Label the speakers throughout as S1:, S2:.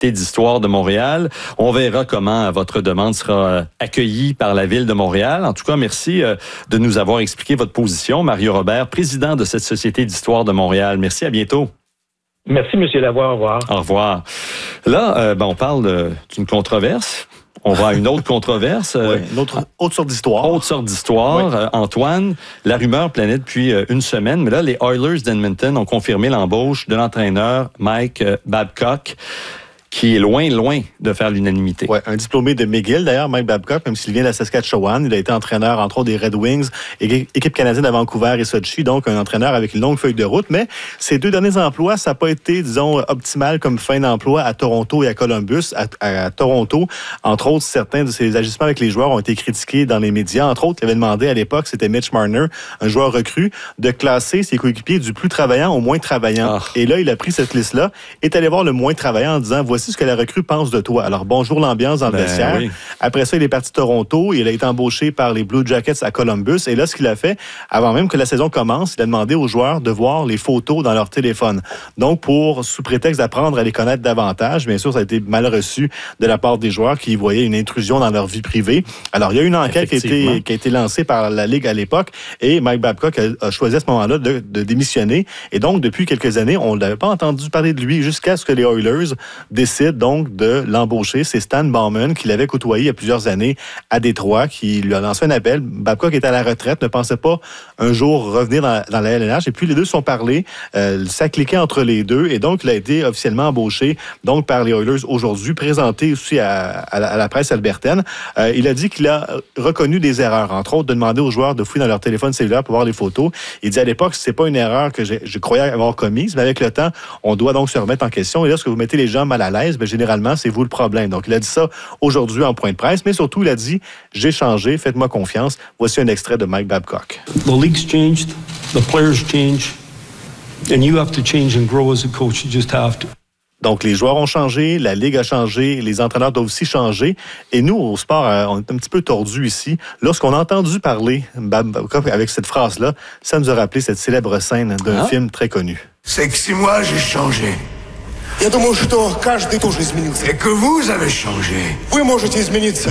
S1: d'histoire de Montréal. On verra comment votre demande sera accueillie par la Ville de Montréal. En tout cas, merci de nous avoir expliqué votre position. Mario Robert, président de cette Société d'histoire de Montréal. Merci, à bientôt.
S2: Merci, M. Lavoie. Au revoir.
S1: Au revoir. Là, on parle d'une controverse. On va à une autre controverse.
S3: Oui, une autre sorte d'histoire.
S1: Autre sorte d'histoire. Oui. Antoine, la rumeur planait depuis une semaine, mais là, les Oilers d'Edmonton ont confirmé l'embauche de l'entraîneur Mike Babcock, qui est loin de faire l'unanimité.
S3: Oui, un diplômé de McGill, d'ailleurs, Mike Babcock, même s'il vient de la Saskatchewan. Il a été entraîneur, entre autres, des Red Wings, équipe canadienne à Vancouver et Sochi, donc un entraîneur avec une longue feuille de route. Mais ses 2 derniers emplois, ça n'a pas été, disons, optimal comme fin d'emploi à Toronto et à Columbus. À Toronto, entre autres, certains de ses agissements avec les joueurs ont été critiqués dans les médias. Entre autres, il avait demandé à l'époque, c'était Mitch Marner, un joueur recru, de classer ses coéquipiers du plus travaillant au moins travaillant. Et là, il a pris cette liste-là, est allé voir le moins travaillant en disant, voici ce que la recrue pense de toi. Alors, bonjour l'ambiance dans le vestiaire. Oui. Après ça, il est parti de Toronto. Il a été embauché par les Blue Jackets à Columbus. Et là, ce qu'il a fait, avant même que la saison commence, il a demandé aux joueurs de voir les photos dans leur téléphone. Donc, sous prétexte d'apprendre à les connaître davantage, bien sûr, ça a été mal reçu de la part des joueurs qui voyaient une intrusion dans leur vie privée. Alors, il y a eu une enquête qui a été lancée par la Ligue à l'époque et Mike Babcock a choisi à ce moment-là de démissionner. Et donc, depuis quelques années, on n'avait pas entendu parler de lui jusqu'à ce que les Oilers décident donc de l'embaucher. C'est Stan Bowman qui l'avait côtoyé il y a plusieurs années à Détroit, qui lui a lancé un appel. Babcock était à la retraite, ne pensait pas un jour revenir dans la LNH. Et puis les deux se sont parlé. Ça cliquait entre les deux. Et donc, il a été officiellement embauché donc par les Oilers aujourd'hui, présenté aussi à la presse albertaine. Il a dit qu'il a reconnu des erreurs, entre autres de demander aux joueurs de fouiller dans leur téléphone cellulaire pour voir les photos. Il dit à l'époque, c'est pas une erreur que je croyais avoir commise, mais avec le temps, on doit donc se remettre en question. Et lorsque vous mettez les gens mal à l'aise, généralement, c'est vous le problème. Donc, il a dit ça aujourd'hui en point de presse, mais surtout, il a dit « J'ai changé, faites-moi confiance ». Voici un extrait de Mike Babcock.
S4: The league's changed, the players change, and you have to change and grow as a coach. You just have to.
S3: Donc, les joueurs ont changé, la Ligue a changé, les entraîneurs doivent aussi changer. Et nous, au sport, on est un petit peu tordus ici. Lorsqu'on a entendu parler Babcock avec cette phrase-là, ça nous a rappelé cette célèbre scène d'un film très connu.
S5: C'est que 6 mois, j'ai changé.
S6: Я думаю, что каждый тоже изменился.
S5: Et que vous avez changé.
S6: Вы можете измениться.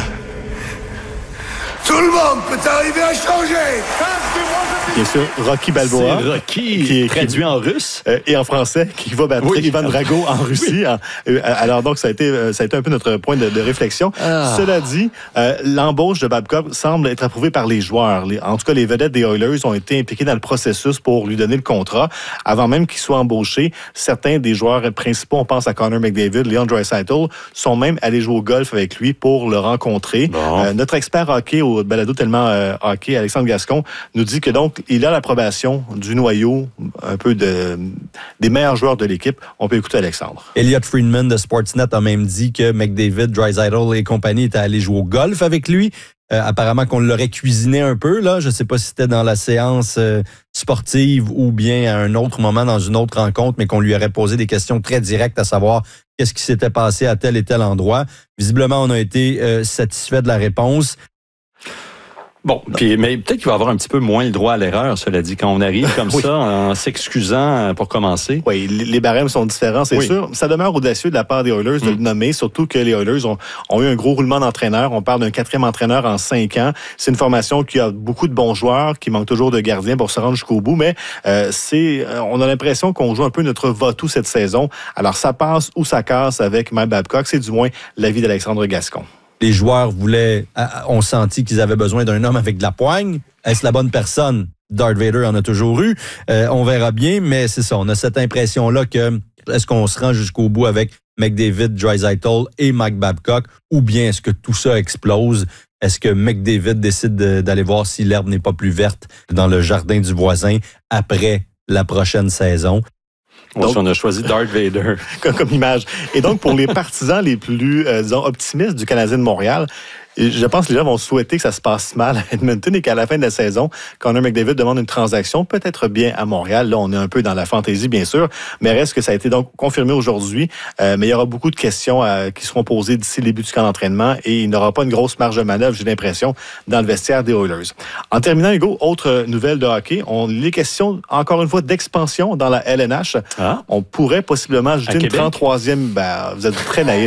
S5: Tout le monde peut arriver à changer.
S3: Bien sûr, Rocky Balboa.
S1: C'est Rocky, qui est traduit en russe.
S3: Et en français, qui va battre Ivan Drago en Russie. Alors donc, ça a été un peu notre point de réflexion. Cela dit, l'embauche de Babcock semble être approuvée par les joueurs. En tout cas, les vedettes des Oilers ont été impliquées dans le processus pour lui donner le contrat. Avant même qu'il soit embauché, certains des joueurs principaux, on pense à Connor McDavid, Leon Draisaitl, sont même allés jouer au golf avec lui pour le rencontrer. Bon. Notre expert hockey au balado tellement hockey, Alexandre Gascon, nous dit que donc, il a l'approbation du noyau, un peu des meilleurs joueurs de l'équipe. On peut écouter Alexandre.
S7: Elliot Friedman de Sportsnet a même dit que McDavid, Draisaitl et compagnie étaient allés jouer au golf avec lui. Apparemment qu'on l'aurait cuisiné un peu, là. Je ne sais pas si c'était dans la séance sportive ou bien à un autre moment dans une autre rencontre, mais qu'on lui aurait posé des questions très directes à savoir qu'est-ce qui s'était passé à tel et tel endroit. Visiblement, on a été satisfait de la réponse.
S1: Bon, mais peut-être qu'il va avoir un petit peu moins le droit à l'erreur, cela dit, quand on arrive comme ça, en s'excusant pour commencer.
S3: Oui, les barèmes sont différents, c'est sûr. Ça demeure audacieux de la part des Oilers de le nommer, surtout que les Oilers ont eu un gros roulement d'entraîneurs. On parle d'un 4e entraîneur en 5 ans. C'est une formation qui a beaucoup de bons joueurs, qui manque toujours de gardiens pour se rendre jusqu'au bout, mais on a l'impression qu'on joue un peu notre va-tout cette saison. Alors, ça passe ou ça casse avec Mike Babcock. C'est du moins l'avis d'Alexandre Gascon.
S7: Les joueurs ont senti qu'ils avaient besoin d'un homme avec de la poigne. Est-ce la bonne personne? Darth Vader en a toujours eu. On verra bien, mais c'est ça. On a cette impression-là que est-ce qu'on se rend jusqu'au bout avec McDavid, Draisaitl et Mike Babcock, ou bien est-ce que tout ça explose? Est-ce que McDavid décide d'aller voir si l'herbe n'est pas plus verte dans le jardin du voisin après la prochaine saison?
S1: Donc, on a choisi Darth Vader.
S3: comme image. Et donc, pour les partisans les plus, optimistes du Canadien de Montréal, je pense que les gens vont souhaiter que ça se passe mal à Edmonton et qu'à la fin de la saison, Connor McDavid demande une transaction, peut-être bien à Montréal. Là, on est un peu dans la fantaisie, bien sûr, mais reste que ça a été donc confirmé aujourd'hui. Mais il y aura beaucoup de questions qui seront posées d'ici le début du camp d'entraînement et il n'aura pas une grosse marge de manœuvre, j'ai l'impression, dans le vestiaire des Oilers. En terminant, Hugo, autre nouvelle de hockey, les questions, encore une fois, d'expansion dans la LNH. On pourrait possiblement ajouter une 33e... vous êtes très naïf.